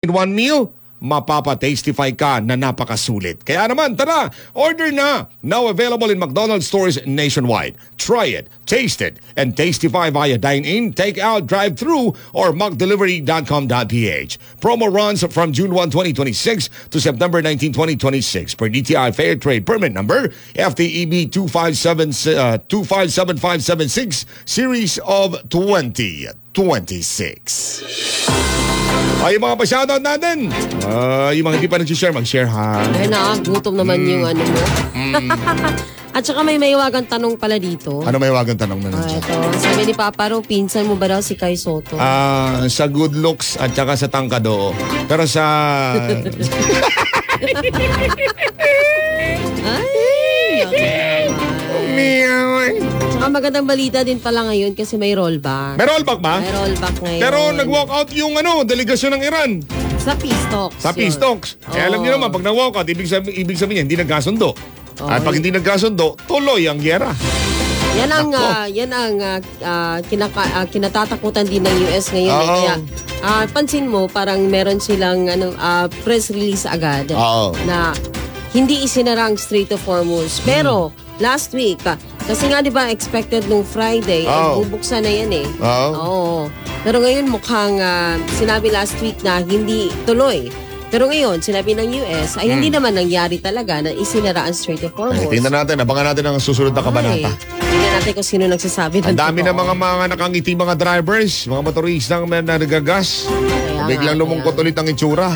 all-in-one meal, mapapa-tastify ka na napakasulit. Kaya naman, tara, order na! Now available in McDonald's stores nationwide. Try it, taste it, and tastify via dine-in, take-out, drive-thru, or mcdelivery.com.ph. Promo runs from June 1, 2026 to September 19, 2026 per DTI Fair Trade Permit Number FTEB 25756 Series of 2026. Ay, yung mga pa-shoutout natin. Yung mga hindi pa nag-share, mag-share ha. Ay na, gutom naman yung ano mo. At saka may maiwagang tanong pala dito. Ano may wagang tanong na nandiyan? Ito, sabi ni Papa Ro, pinsan mo ba daw si Kai Soto? Sa good looks at saka sa tangkado. Pero sa... Saka magandang balita din pala ngayon kasi may rollback. May rollback ba? May rollback ngayon. Pero nag-walk out yung delegasyon ng Iran. Sa peace talks. Sa peace talks. Eh, alam niyo naman, pag nag-walk out, ibig sabihin hindi nagkasundo. At pag hindi nagkasundo, tuloy ang gyera. Yan ang kinatatakutan din ng US ngayon. Kaya pansin mo, parang meron silang press release agad na hindi isinara ang Strait of Hormuz. Pero last week, kasi nga 'di ba expected nung Friday bubuksan na yan eh. Pero ngayon mukhang sinabi last week na hindi tuloy. Pero ngayon, sinabi ng US ay hindi naman nangyari talaga na isinara ang Strait of Hormuz. Tingnan natin, abangan natin ang susunod na kabanata. Tingnan natin kung sino nagsasabi ng ang dami na mga nakangiti mga drivers, mga motoristang nagagas. Biglang lumungkot ulit ang itsura.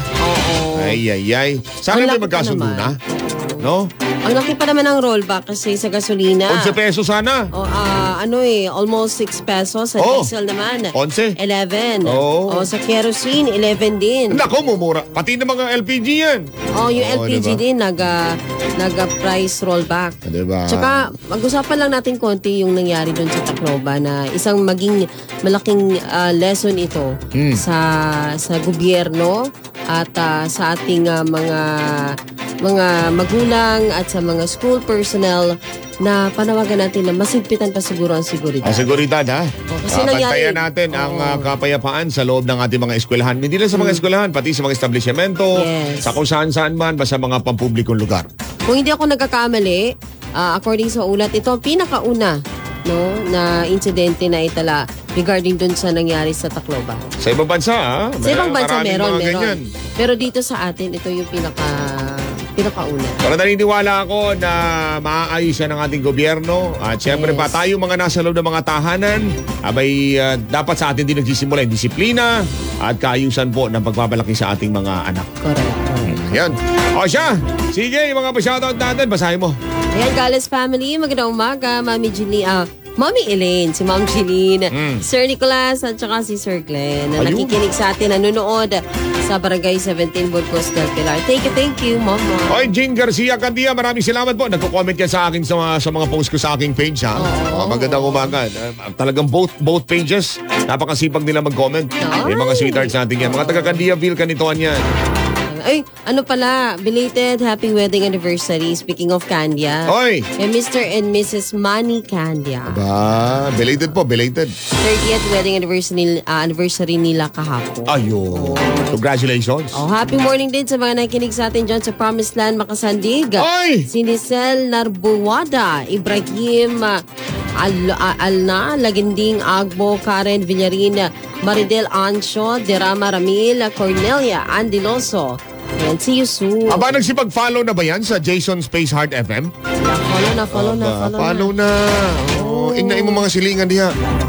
Ay. Sana may magkasundo na. No? Ang laki pa naman ang rollback kasi sa gasolina. 11 pesos sana. Almost 6 pesos. Sa diesel naman. 11. 11. Sa kerosene, 11 din. Nako, mumura. Pati na mga LPG yan. Yung LPG din, nag-price rollback. Diba? Tsaka, mag-usapan lang natin konti yung nangyari doon sa Tacloba na isang maging malaking lesson ito sa gobyerno at sa ating mga magulang at sa mga school personnel na panawagan natin na masigpitan pa siguro ang seguridad. Ang seguridad, ha? Kasi nangyari, bantayan natin ang kapayapaan sa loob ng ating mga eskwelahan. Hindi lang sa mga eskwelahan, pati sa mga establishmento, sa kung saan-saan man, basta mga pampublikong lugar. Kung hindi ako nagkakamali, according sa ulat, ito ang pinakauna na insidente na itala regarding dun sa nangyari sa Tacloba. Sa ibang bansa, ha? Sa ibang bansa, meron. Pero dito sa atin, ito yung pinakauna. Pero naniniwala ako na maaayos yan ng ating gobyerno. At syempre pa tayo mga nasa loob ng mga tahanan, dapat sa atin din nagsisimula yung disiplina at kaayusan po ng pagpapalaki sa ating mga anak. Correct. Yan. O siya, sige yung mga pa-shoutout natin, basahin mo. Ayan, Gales family, magandang umaga, Mami Julie, Mommy Elaine, si Ma'am Jeline, Sir Nicolas at saka si Sir Glenn na nakikinig sa atin, nanonood sa Barangay 17 Burgos del Pilar. Thank you, Mama. Oy, Jean Garcia Candia, maraming salamat po. Nagko-comment yan sa akin sa mga post ko sa aking page, ha? Magandang umaga. Talagang both pages, napakasipag nila mag-comment. May mga sweethearts natin yan. Mga taga-Candiaville, kanituan yan. Ay, belated happy wedding anniversary. Speaking of Candia. Oy! Kay Mr. and Mrs. Manny Candia. Belated po, belated. 30th wedding anniversary nila kahapon. Ayun. Congratulations. Happy morning din sa mga nakikinig sa atin dyan sa Promised Land, Makasandig. Oy! Si Nicel Narbuwada, Ibrahim Alna, Laginding Agbo, Karen Villarin, Maridel Ancho, Derama Ramil, Cornelia Andiloso. And see you soon. Nagsipag-follow na ba yan sa Jason Space Heart FM? Follow na. Ingnain mo mga silingan diha.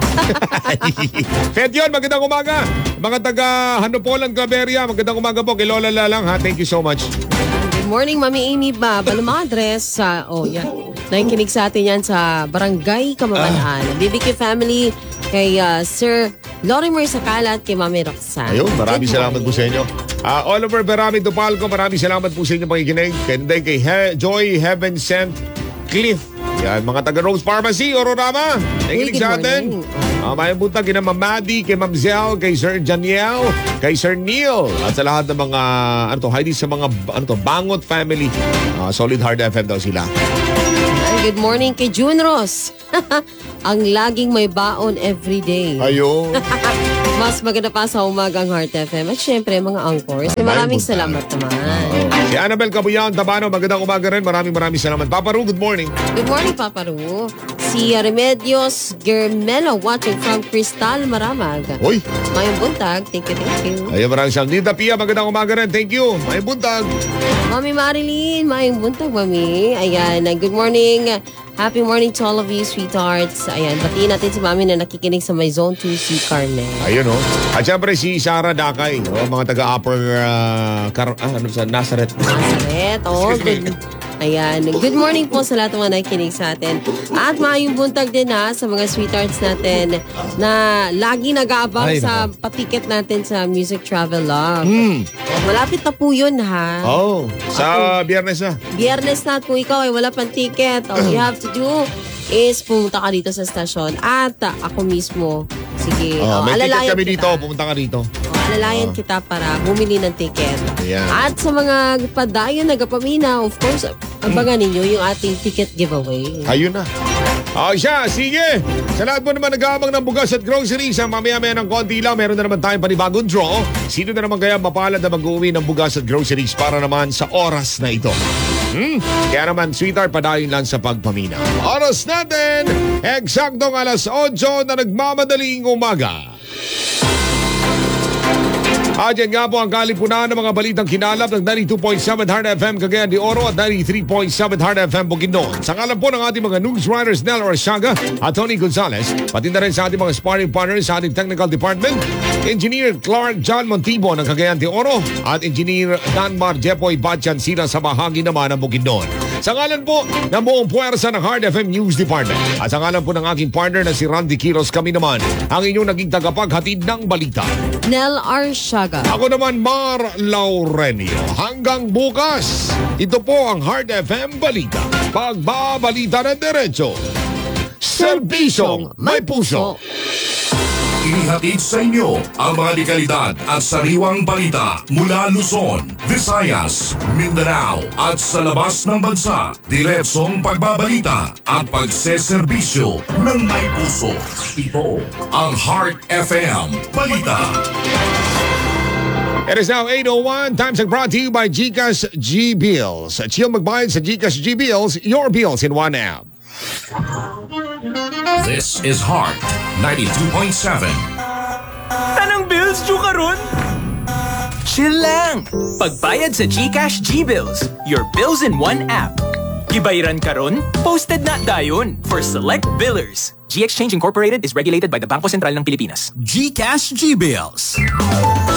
Fet yun, magandang umaga. Mga taga Hanopolan, Claveria, magandang umaga po. Kay Lola Lalang, ha? Thank you so much. Good morning, Mami Amy ba? Balamadres sa, yan. Nakikinig sa atin yan sa Barangay Kamamanaan. BBQ family, kay Sir Lorimer Sakala at kay Mami Roxanne. Ayun, maraming salamat po sa inyo. Oliver Berami Dupalco, maraming salamat po sa inyo pakikinig. Kay Joy Heaven Sent Cliff. Yan, mga taga Rose Pharmacy, Ororama. Nakikinig sa atin. May buntag kay Ma'am Maddie, kay Ma'am Zell, kay Sir Janiel, kay Sir Neil, at sa lahat ng mga, Heidi sa mga, Bangot family. Solid Heart FM daw sila. good morning kay Junros. Ang laging may baon everyday. Ayun. Mas maganda pa sa umagang Heart FM. At syempre, mga anchors. Maraming salamat naman. Si Annabel Cabuyan, Tabano, magandang umaga rin. Maraming salamat. Papa Ru, good morning. Good morning, Papa Ru. Si Remedios Germelo watching from Cristal, Maramag. Uy. Mayong buntag. Thank you. Ayun, maraming salamat. Nita Pia, magandang umaga rin. Thank you. Mayong buntag. Mami Marilyn, mayong buntag, Mami. Ayan, good morning. Happy morning to all of you, sweethearts. Ayan, batiin natin si Mami na nakikinig sa my Zone 2, si Carmen. Ayun, oh. At syempre si Sarah Dakay, mga taga-upper Nazareth. Nazareth, oh. Ayan, good morning po sa lahat ng mga nakikinig sa atin. At maayong buntag din sa mga sweethearts natin na lagi nag-aabang sa patiket natin sa Music Travel Love. Malapit na po yun, ha? Oh, sa Biyernes na. Biyernes na at kung ikaw ay wala pang ticket, all you have to do is pumunta ka dito sa stasyon at ako mismo, sige, may ticket kami kita. dito, pumunta ka dito. Alalayan kita para bumili ng ticket. Ayan. At sa mga padayon nagapamina, of course, abangan ninyo yung ating ticket giveaway. Ayun na. Siya, sige. Sa lahat mo naman nag-aabang ng bugas at groceries, mamaya-maya ng konti lang, meron na naman tayong panibagong draw. Sino na naman kaya mapalad na mag-uwi ng bugas at groceries para naman sa oras na ito? Kaya naman, sweetheart, padayon lang sa pagpamina. Oras natin, eksaktong 8:00 na nagmamadaling umaga. At yan nga po ang kalipunan ng mga balitang kinalap ng 92.7 Heart FM Cagayan de Oro at 93.7 Heart FM Bukidnon. Sa ngalan po ng ating mga news writers Nel Orsaga at Tony Gonzalez, pati na rin sa ating mga sparring partners sa ating technical department, Engineer Clark John Montibo ng Cagayan de Oro at Engineer Danmar Jepoy Batchansina sa bahagi naman ng Bukidnon. Sa ngalan po ng buong puwersa ng Heart FM News Department at sa ngalan po ng aking partner na si Randy Quiros, kami naman ang inyong naging tagapaghatid ng balita. Nel Arsaga. Ako naman, Mar Laurenio. Hanggang bukas, ito po ang Heart FM Balita. Pagbabalita ng derecho. Serbisyong may puso. Inihatid sa inyo ang mga dekalidad at sariwang balita mula Luzon, Visayas, Mindanao at sa labas ng bansa. Diretsong pagbabalita at pagseserbisyo ng may puso. Ito ang Heart FM Balita. It is now 8:01. Time check brought to you by GCash G-Bills. Chill magbayad sa GCash G-Bills, your bills in one app. This is Heart 92.7. Tanang bills due karon? Chill lang! Pagbayad sa GCash G-Bills, your bills in one app. Gibayaran karon, posted na dayon for select billers. G-Exchange Incorporated is regulated by the Bangko Sentral ng Pilipinas. GCash G-Bills.